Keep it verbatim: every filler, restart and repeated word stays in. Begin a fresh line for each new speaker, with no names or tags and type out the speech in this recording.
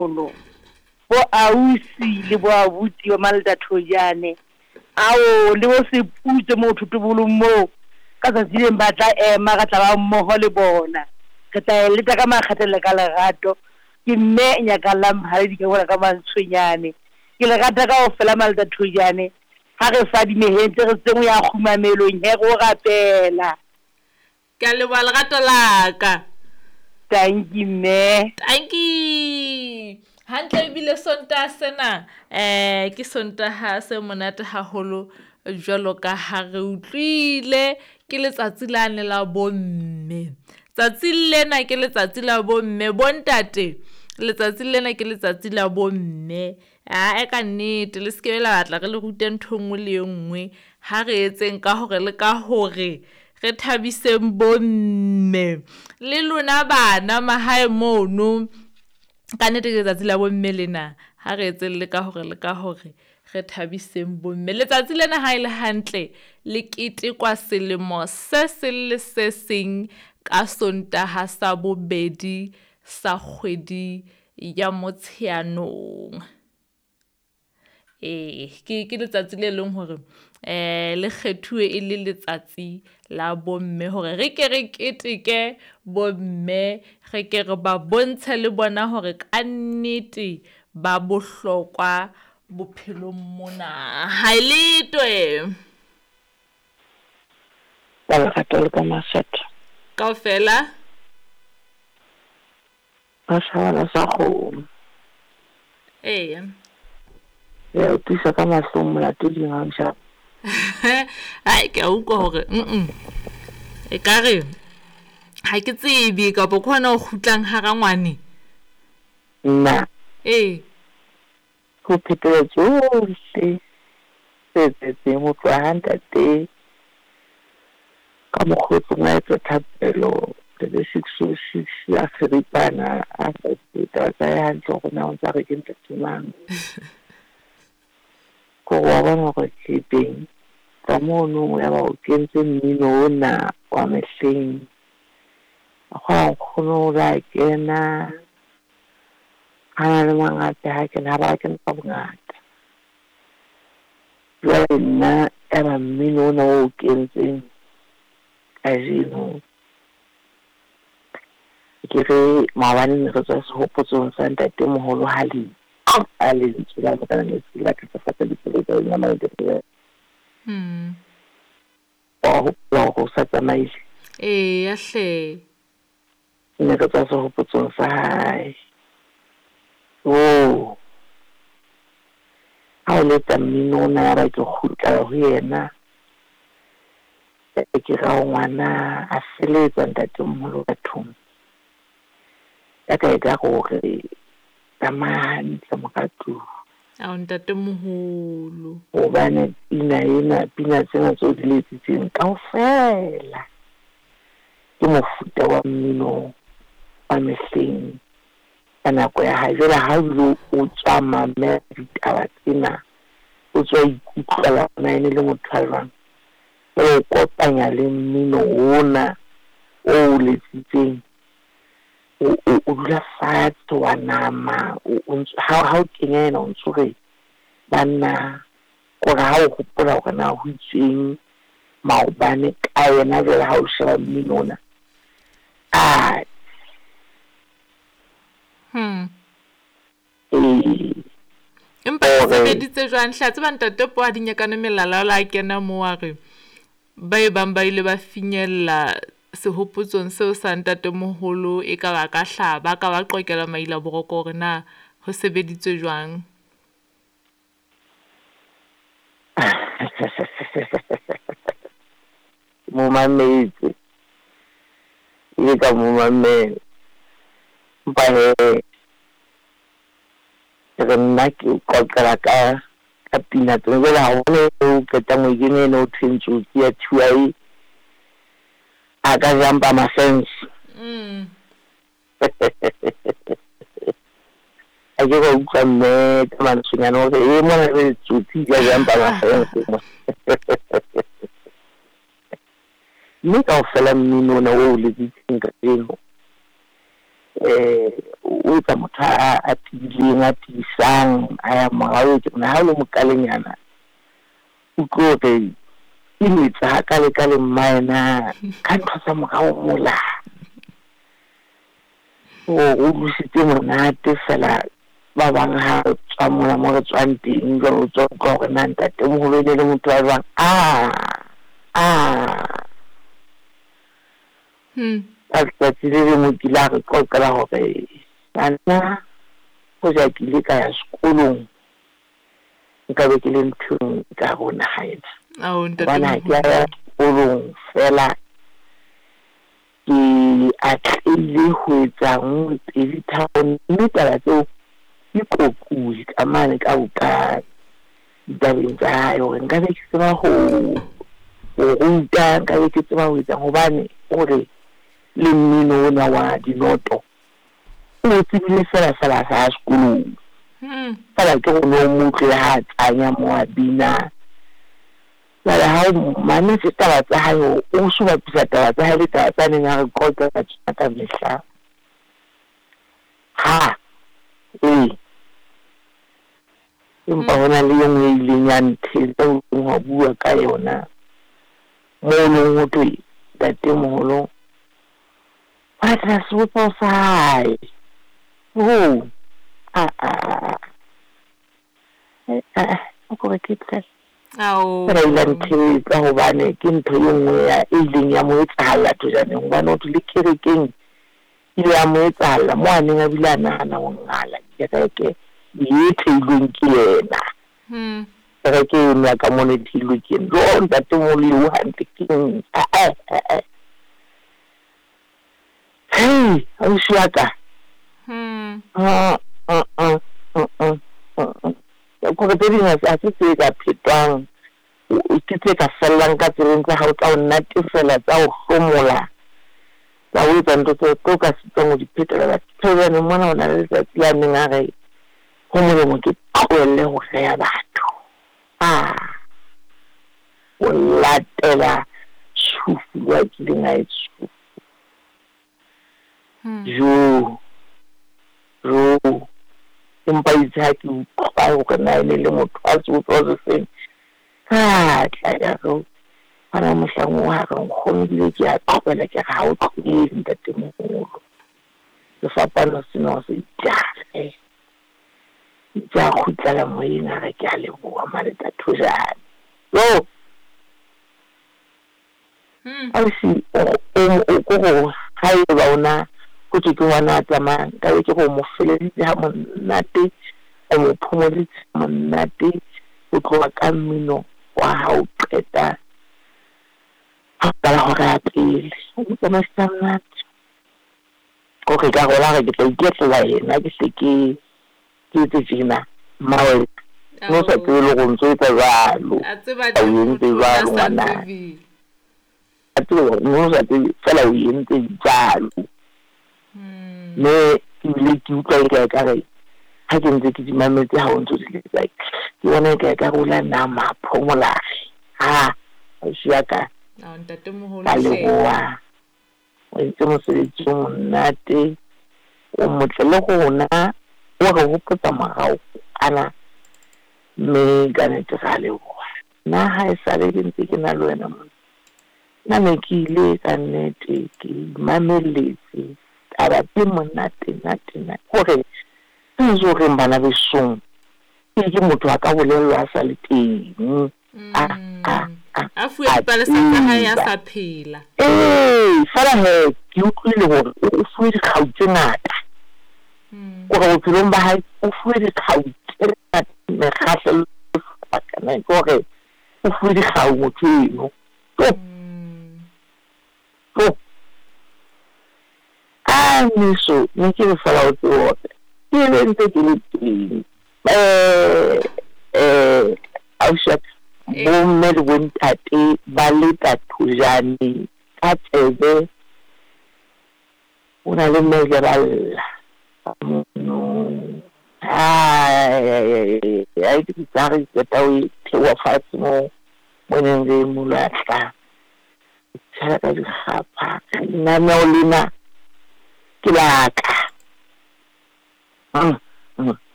holo bo ausi le bo abuti ba Malda Thojane ao le bo se putse mo thutubolo mo ka tsa dileng ba tla ema ka tla ba mmoho le bona ka tla le ta ka makgatele ka lerato ke mme nya ka la mhale di ka bona ka mantshwenyane ke le rata ka o fela Malda Thojane ha re fa di mehente re tsengwe ya khumamelong he go rapela
ka le ba lerato la ka
thank you me
thank you hantle bile sonta sena eh ke sonta ha se monate haholo jwalo ka ha re utlwile ke letsatsi lane la bomme tsatsi lena ke letsatsi la bomme bontate letsatsi lena ke letsatsi la bomme a e ka nnete le se ke la batla re le ruteng thongwe le nngwe ha re etseng ka hore le ka hore re thabiseng bomme le lona bana mahae mono ka nnete ke letsatsi la bomme lena ha re etse le ka hore le ka hore re thabiseng bomme letsatsi lena ha ile hantle le kete kwa selemo se se le se seng ka Sontaha sa bobedi sa kgwedi ya Motsheanong eh ke ke letsatsi le leng hore eh le kgethuwe e le letsatsi la bomme hore re ke re keteke bomme re ke re ba bontshe le bona hore ka nnete ba bohlokwa bophelong mona ha ile twe
ba ka tlo ka masata
ka fela
ba sa sa go
eh
ya tisa ka mahlomo la tedi ngangsha
ai ke utlwa hore mm e kare ha ke tsebe ka bo khona o khutlang ha ra ngwane
nna
eh
go phetola tsohle se se se mo tlhanta te ka mo khotso nna e thapelo le six six ya seripana a se ta ya ntlo gona o tsa re ke ntsemang ko wa bona go tsipeng ka mo no ya ba o kentse mmino ona wa mehleng ga go ra kena ana le mangata ha ke na ba ke nka bongata ya nna era mmino ona o kentse a jino ke re mabane re tsa se hopotsong sa ntate moholo hali a le tsela ka nne tsela ka fa di tsela ka nna ma de
hmm
o ho sa tsamaile
eh ya hle
ne ka tsa se hopotsong sa hae oh ha le tamino na ra ke khutla ho yena ke ra ngwana a seletsa ntate moholo ka thong ya ka eka go re tamani tsa mokatu
a ntate moholo
o bane ina ina pina tsena tso di letsitseng kaofela ke mofuta wa mmino wa mehleng kana go ya ha jela ha lo o tsama me ditaba tsena o tswa ikutlwa na ene le motho o kopanya le mmino ona o letsitseng o dula fatshe wa nama how how kengena o ntse bana go ra ho gopola go na ho itseng maobane ka yena le ha o sheba mmino ona ah
hmm
eh
empa se beditse jwang hlatse ba ntate po a dinyakana melala la kena mo wa re ba e bang ba ile ba finyella sehopotsong seo sa ntate moholo e ka ba ka hlaba ka ba qokela maila boroko gore na ho sebeditswe jwang
mo mametse ile ka mo mamela ba he re nna ke qoqela ka ka pina tse la ho o ke tamo ke ne no tshentso ya thuai a ka jamba masense
mm
a ke go utlwa mme ka mantshwana no e mo re tsutsi ya jamba masense ni ka fela mmino na o le ditsinga tseno eh o etsa motho a tibileng a tisang a ya morao ke bona ha le mo kalenyana o tlo re imetsa ha ka le ka le mmana ka ntho tsa morao mola o o busitse monate fela ba bang ha tswa mola mo re tswang teng jwalo tswa ka gore na ntate moholo le le motho a bang a a
hmm
a tsatsi le mo kila re qoqela gore bana go ja kile ka ya sekolong nka be ke le nthong ka rona haeba
ao
bana
ntate
ke ya sekolong fela ke a tlile ho etsa nngwe pedi tharo mme taba tseo ke kokuli ka mane ka uka ditabeng tsa hae hore nka be ke tseba ho ho ruta nka be ke tseba ho etsa hobane gore le mmino ona wa dinoto o tsebile fela fela sa sekolong
hmm
fela ke go no motle ha tsanya mo a bina la ha mane se taba tsa hae o so ba pisa taba tsa hae le taba tsa neng a re qoqa ka tsona ka mehla ha eh empa hona le yong e ileng ya nthetse ho bua ka yona mo neng ho twe tate moholo wa tla se botsa sai oh a a a o ko ke tla
ao
ra ile nthetse hobane ke ntho e nngwe ya e ileng ya mo etsahala thojaneng hobane o le kerekeng ile ya mo etsahala mo a neng a bile a nahana ho ngala ke ka ke ye theilweng ke yena
hmm
re ke nna ka mone thilwe ke ndo ntate mo le ho hantle ke a a a hey o shaka
hmm
ah ah ah ah ah ko re dingwa a se se ka phetwang ke tse ka fellang ka tseleng tsa hao tsa o natefela tsa o hlomola tsa o etsa ntho tse ko ka setsong o di phetela tsebane mona ona le letsatsi la neng a re go molemo ke tlohelle go geya batho ah o latela tšhufu wa kileng a e tšhufu jo jo empa itse ha ke utlwa gore na ene le motho a se utlwa se seng ka tla ya go ana mohlang wa ga nkgono le ke a tlhopela ke ga o tlile ntate mogolo se fapana seno se itse ja khutlela moyeng a re ke a leboga mare tsa thujana yo
hmm
a se o o go ha e ba ona go ke ke wana tsamang ka ke go mo feleditse ha monate o mo phomoditse monate o tloga ka mmino wa ha o qeta ha ka ho ga pele o tsama sanat go ke ka gola re ke tla iketla yena ke se ke ke tsena mawe no sa tselo go ntse tsa jalo
a tseba tse motho a sa tsebe
a tselo no sa tselo fela o yentse jalo me ile ke utlwa ke ka re ha ke ntse ke di mametse ha o ntse di le like ke bona ke ka rola nama phomola ha o shaka
a ntate moholo
ka leboa o ntse mo se tso monate o motle le gona o re hopotsa magao ana me ka ne tsa leboa na ha e sale ke ntse ke na le wena mo na me ke ile ka nnete ke mameletse aba ke monate nate na gore se zo re mbana besong ke ke motho a ka bolelwa sa le teng a a
a fuwe dipalesa tsa hae ya sa phela
eh fara he ke utlwile gore o fuwe dikgau tse ngata gore bophelong ba hae o fuwe dikgau tse ngata mekgahlelo kana gore o fuwe dikgau motho eno to to a miso ne ke le fala o tsote ke le ntse ke le teng eh eh au shaka bo mme le bontate ba le tathujane ka tsebe una le mmele balla no ai ai ke tsare ke tawe tewa fatse mo mo neng le mulatla tsara ka di khapa na no lina ke laka Ah, ah.